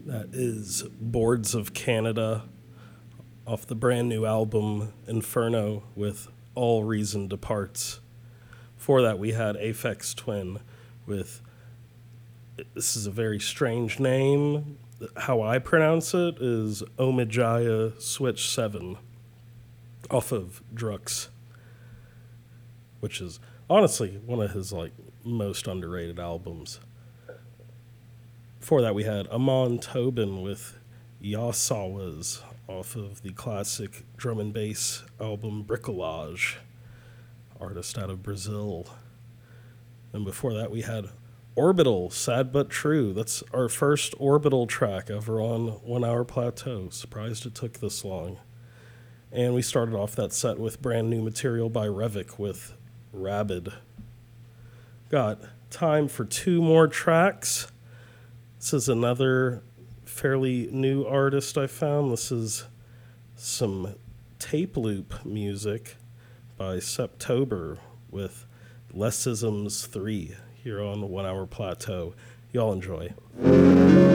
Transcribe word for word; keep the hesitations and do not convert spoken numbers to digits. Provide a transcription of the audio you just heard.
That is Boards of Canada off the brand new album Inferno with All Reason Departs. Before that, we had Aphex Twin with, this is a very strange name. How I pronounce it is Omijaya Switch seven off of Drux, which is honestly one of his like most underrated albums. Before that, we had Amon Tobin with Yasawas off of the classic drum and bass album Bricolage, artist out of Brazil. And before that, we had Orbital, Sad But True. That's our first Orbital track ever on One Hour Plateau. Surprised it took this long. And we started off that set with brand new material by Revik with Rabid. Got time for two more tracks. This is another fairly new artist I found. This is some tape loop music by Septober with Lessisms three here on the One Hour Plateau. Y'all enjoy.